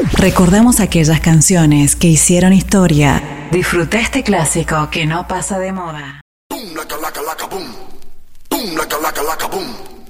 Recordamos aquellas canciones que hicieron historia. Disfruta este clásico que no pasa de moda. Boom, laka, laka, laka, boom. Boom, laka, laka, laka, boom.